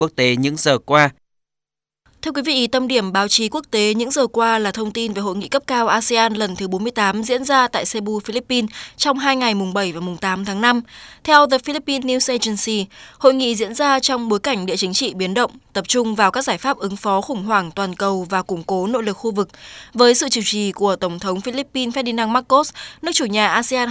quốc tế những giờ qua. Thưa quý vị, tâm điểm báo chí quốc tế những giờ qua là thông tin về hội nghị cấp cao ASEAN lần thứ 48 diễn ra tại Cebu, Philippines trong 2 ngày mùng 7 và mùng 8 tháng 5. Theo The Philippine News Agency, hội nghị diễn ra trong bối cảnh địa chính trị biến động, tập trung vào các giải pháp ứng phó khủng hoảng toàn cầu và củng cố nội lực khu vực. Với sự chủ trì của Tổng thống Philippines Ferdinand Marcos, nước chủ nhà ASEAN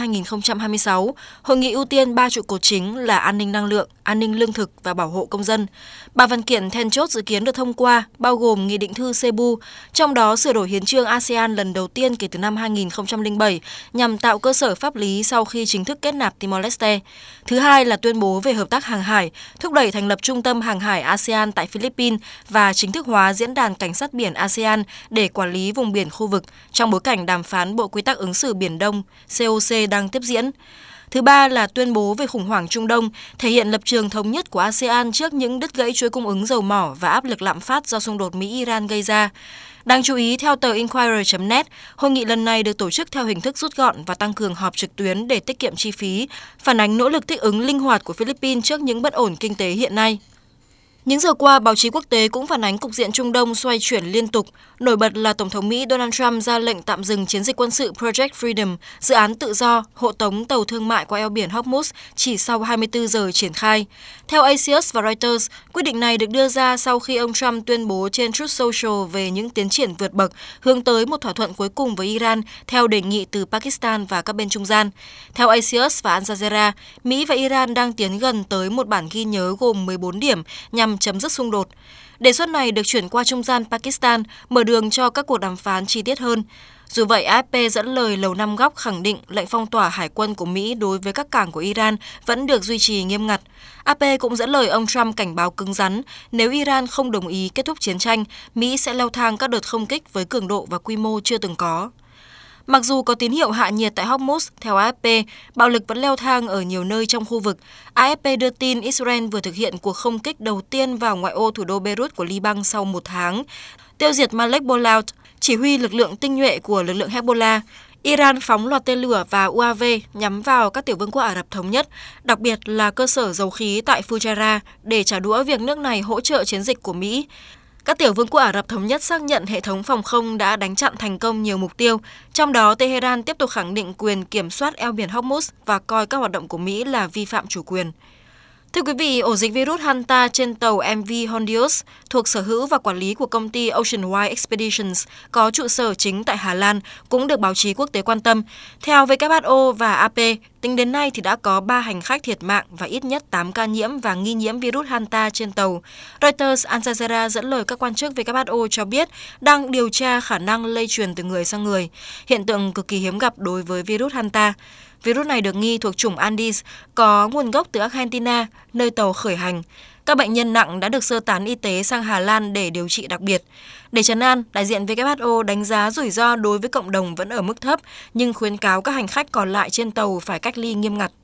2026, hội nghị ưu tiên 3 trụ cột chính là an ninh năng lượng, an ninh lương thực và bảo hộ công dân. 3 văn kiện then chốt dự kiến được thông qua, bao gồm Nghị định thư Cebu, trong đó sửa đổi hiến chương ASEAN lần đầu tiên kể từ năm 2007 nhằm tạo cơ sở pháp lý sau khi chính thức kết nạp Timor-Leste. Thứ hai là tuyên bố về hợp tác hàng hải, thúc đẩy thành lập Trung tâm Hàng hải ASEAN tại Philippines và chính thức hóa Diễn đàn Cảnh sát biển ASEAN để quản lý vùng biển khu vực trong bối cảnh đàm phán Bộ Quy tắc ứng xử Biển Đông COC đang tiếp diễn. Thứ ba là tuyên bố về khủng hoảng Trung Đông, thể hiện lập trường thống nhất của ASEAN trước những đứt gãy chuỗi cung ứng dầu mỏ và áp lực lạm phát do xung đột Mỹ-Iran gây ra. Đáng chú ý, theo tờ Inquirer.net, hội nghị lần này được tổ chức theo hình thức rút gọn và tăng cường họp trực tuyến để tiết kiệm chi phí, phản ánh nỗ lực thích ứng linh hoạt của Philippines trước những bất ổn kinh tế hiện nay. Những giờ qua, báo chí quốc tế cũng phản ánh cục diện Trung Đông xoay chuyển liên tục. Nổi bật là Tổng thống Mỹ Donald Trump ra lệnh tạm dừng chiến dịch quân sự Project Freedom, dự án tự do, hộ tống tàu thương mại qua eo biển Hormuz chỉ sau 24 giờ triển khai. Theo Axios và Reuters, quyết định này được đưa ra sau khi ông Trump tuyên bố trên Truth Social về những tiến triển vượt bậc hướng tới một thỏa thuận cuối cùng với Iran theo đề nghị từ Pakistan và các bên trung gian. Theo Axios và Al Jazeera, Mỹ và Iran đang tiến gần tới một bản ghi nhớ gồm 14 điểm nhằm chấm dứt xung đột. Đề xuất này được chuyển qua trung gian Pakistan, mở đường cho các cuộc đàm phán chi tiết hơn. Dù vậy, AFP dẫn lời Lầu Năm Góc khẳng định lệnh phong tỏa hải quân của Mỹ đối với các cảng của Iran vẫn được duy trì nghiêm ngặt. AFP cũng dẫn lời ông Trump cảnh báo cứng rắn, nếu Iran không đồng ý kết thúc chiến tranh, Mỹ sẽ leo thang các đợt không kích với cường độ và quy mô chưa từng có. Mặc dù có tín hiệu hạ nhiệt tại Hormuz, theo AFP, bạo lực vẫn leo thang ở nhiều nơi trong khu vực. AFP đưa tin Israel vừa thực hiện cuộc không kích đầu tiên vào ngoại ô thủ đô Beirut của Liban sau một tháng, tiêu diệt Malek Boulaoud, chỉ huy lực lượng tinh nhuệ của lực lượng Hezbollah. Iran phóng loạt tên lửa và UAV nhắm vào các tiểu vương quốc Ả Rập Thống Nhất, đặc biệt là cơ sở dầu khí tại Fujairah để trả đũa việc nước này hỗ trợ chiến dịch của Mỹ. Các tiểu vương quốc Ả Rập Thống Nhất xác nhận hệ thống phòng không đã đánh chặn thành công nhiều mục tiêu, trong đó Tehran tiếp tục khẳng định quyền kiểm soát eo biển Hormuz và coi các hoạt động của Mỹ là vi phạm chủ quyền. Thưa quý vị, ổ dịch virus Hanta trên tàu MV Hondios thuộc sở hữu và quản lý của công ty Ocean Wide Expeditions có trụ sở chính tại Hà Lan cũng được báo chí quốc tế quan tâm. Theo WHO và AP, tính đến nay thì đã có 3 hành khách thiệt mạng và ít nhất 8 ca nhiễm và nghi nhiễm virus Hanta trên tàu. Reuters, Al Jazeera dẫn lời các quan chức WHO cho biết đang điều tra khả năng lây truyền từ người sang người, hiện tượng cực kỳ hiếm gặp đối với virus Hanta. Virus này được nghi thuộc chủng Andes, có nguồn gốc từ Argentina, nơi tàu khởi hành. Các bệnh nhân nặng đã được sơ tán y tế sang Hà Lan để điều trị đặc biệt. Để trấn an, đại diện WHO đánh giá rủi ro đối với cộng đồng vẫn ở mức thấp, nhưng khuyến cáo các hành khách còn lại trên tàu phải cách ly nghiêm ngặt.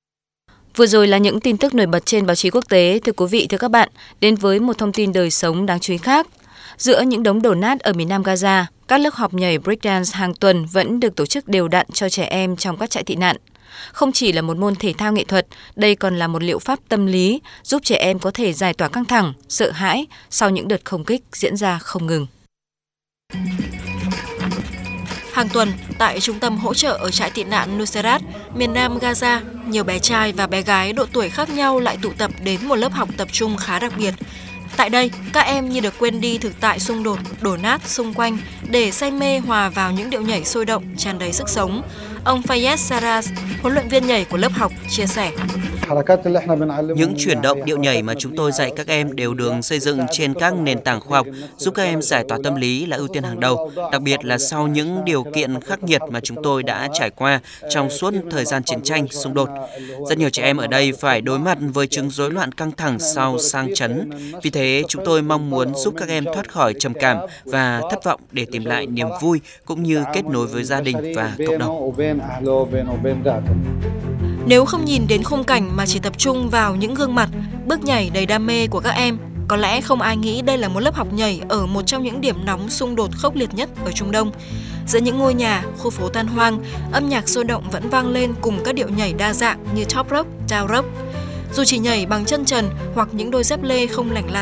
Vừa rồi là những tin tức nổi bật trên báo chí quốc tế. Thưa quý vị, thưa các bạn, đến với một thông tin đời sống đáng chú ý khác. Giữa những đống đổ nát ở miền Nam Gaza, các lớp học nhảy breakdance hàng tuần vẫn được tổ chức đều đặn cho trẻ em trong các trại tị nạn. Không chỉ là một môn thể thao nghệ thuật, đây còn là một liệu pháp tâm lý giúp trẻ em có thể giải tỏa căng thẳng, sợ hãi sau những đợt không kích diễn ra không ngừng. Hàng tuần, tại trung tâm hỗ trợ ở trại tị nạn Nuseirat, miền Nam Gaza, nhiều bé trai và bé gái độ tuổi khác nhau lại tụ tập đến một lớp học tập trung khá đặc biệt. Tại đây, các em như được quên đi thực tại xung đột, đổ nát xung quanh để say mê hòa vào những điệu nhảy sôi động, tràn đầy sức sống. Ông Fayez Saraz, huấn luyện viên nhảy của lớp học, chia sẻ. Những chuyển động điệu nhảy mà chúng tôi dạy các em đều được xây dựng trên các nền tảng khoa học, giúp các em giải tỏa tâm lý là ưu tiên hàng đầu, đặc biệt là sau những điều kiện khắc nghiệt mà chúng tôi đã trải qua trong suốt thời gian chiến tranh, xung đột. Rất nhiều trẻ em ở đây phải đối mặt với chứng rối loạn căng thẳng sau sang chấn. Vì thế, chúng tôi mong muốn giúp các em thoát khỏi trầm cảm và thất vọng để tìm lại niềm vui cũng như kết nối với gia đình và cộng đồng. Nếu không nhìn đến khung cảnh mà chỉ tập trung vào những gương mặt, bước nhảy đầy đam mê của các em, có lẽ không ai nghĩ đây là một lớp học nhảy ở một trong những điểm nóng xung đột khốc liệt nhất ở Trung Đông. Giữa những ngôi nhà, khu phố tan hoang, âm nhạc sôi động vẫn vang lên cùng các điệu nhảy đa dạng như top rock, down rock. dù chỉ nhảy bằng chân trần hoặc những đôi dép lê không lành lặn.